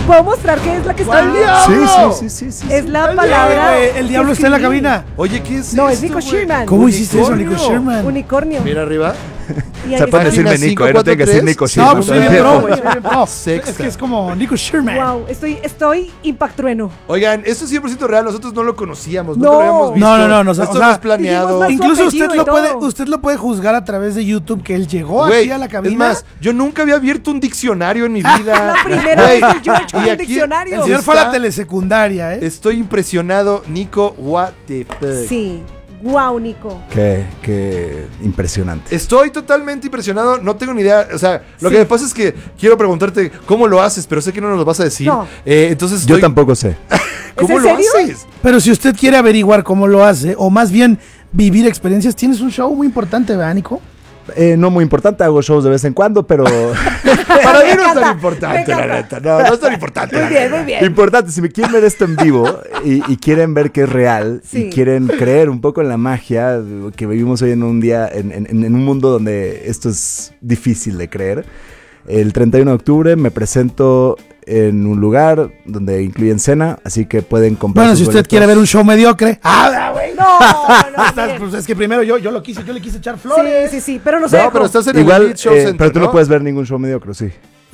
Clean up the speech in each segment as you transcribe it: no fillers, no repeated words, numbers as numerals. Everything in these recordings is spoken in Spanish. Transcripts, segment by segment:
¿Puedo mostrar qué es la que está ¡Wow! viendo? Sí. Es la palabra. El diablo está en la cabina. Oye, ¿qué es No, es esto, Nico güey? Sherman. ¿Cómo hiciste eso, Unicornio. Nico Sherman? Unicornio. Mira arriba. Y ahí Se puede está. decirme Nico, no tiene que decir Nico No, Sherman. pues soy bien pro, güey. Soy bien pro. Sexta. Es que es como Nico Sherman. Wow, estoy impactrueno. Oigan, esto es 100% real. Nosotros no lo conocíamos. No. Nunca lo habíamos visto. No, Esto o sea, no es planeado. dijimos Incluso su apellido y todo. usted lo puede juzgar a través de YouTube, que él llegó Güey, aquí a la cabina. es más, yo nunca había abierto un diccionario en mi vida. La primera Güey, vez que yo he hecho y un aquí diccionario. el señor fue a la está- telesecundaria, ¿eh? Estoy impresionado, Nico. What the fuck. Sí. Wow, Nico. Qué impresionante. Estoy totalmente impresionado, no tengo ni idea, o sea, lo Sí. que me pasa es que quiero preguntarte cómo lo haces, pero sé que no nos lo vas a decir. No. Entonces Yo estoy- tampoco sé. ¿Cómo en lo serio? haces? Pero si usted quiere averiguar cómo lo hace, o más bien vivir experiencias, tienes un show muy importante, ¿verdad, Nico? No muy importante, hago shows de vez en cuando, pero Para mí no es encanta, tan importante, me la encanta. neta. No es tan importante. Muy la bien, neta. muy bien. importante, si me quieren ver esto en vivo y quieren ver que es real Sí. y quieren creer un poco en la magia que vivimos hoy en un día, en un mundo donde esto es difícil de creer, el 31 de octubre me presento en un lugar donde incluyen cena, así que pueden comprar Bueno, sus si usted boletos. quiere ver un show mediocre. Güey! No, miren. Pues es que primero yo le quise echar flores. Sí, pero no sé. No, pero estás en el Igual, Elite Show Center, pero tú ¿no? no puedes ver ningún show mediocre, sí.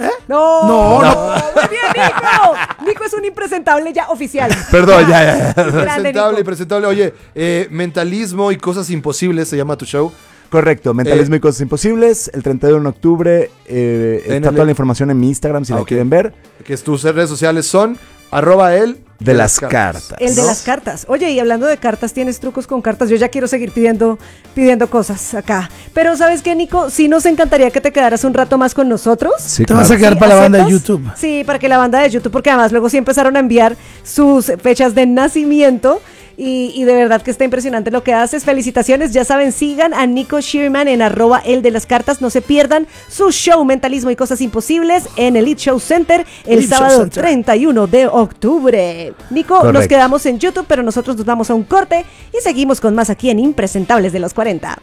No. Muy bien, Nico. Nico es un impresentable ya oficial. Perdón, ya. Grande, Presentable, Nico. presentable. Oye, mentalismo y cosas imposibles se llama tu show. Correcto, Mentalismo y Cosas Imposibles, el 31 de octubre, está el- toda la información en mi Instagram si la ok. quieren ver, Que tus redes sociales son @el de las cartas. El de las cartas. Oye, y hablando de cartas, tienes trucos con cartas. Yo ya quiero seguir pidiendo cosas acá. Pero ¿sabes qué, Nico? Sí nos encantaría que te quedaras un rato más con nosotros. Sí, Te vas a claro. quedar Sí, para la banda de ¿aceptas? YouTube. Sí, para que la banda de YouTube, porque además luego sí empezaron a enviar sus fechas de nacimiento. Y de verdad que está impresionante lo que haces. Felicitaciones. Ya saben, sigan a Nico Sherman en @el de las cartas. No se pierdan su show Mentalismo y Cosas Imposibles en el Elite Show Center el Elite Show sábado Center. 31 de octubre. Nico, nos Correcto. quedamos en YouTube, pero nosotros nos vamos a un corte y seguimos con más aquí en Impresentables de los 40.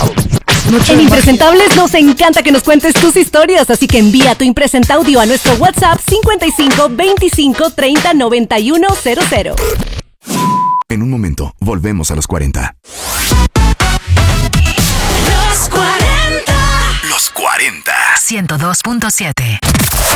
En Impresentables nos encanta que nos cuentes tus historias, así que envía tu impresenta audio a nuestro WhatsApp 55 25 30 91 00. En un momento, volvemos a los 40. Los 40. Los 40. 102.7.